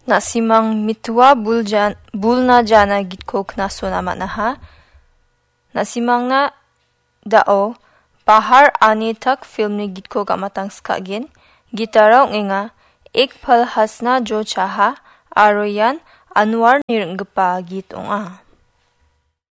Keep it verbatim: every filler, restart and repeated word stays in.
Nasimang mitua buljan, bulna jana gitko knaso namanaha. Nasimangna dao bahar ani tak filmni gitko gamatang skagin. Gitara unga ek pal hasna jo chaha aro yan Anwar ni ringgepa git onga.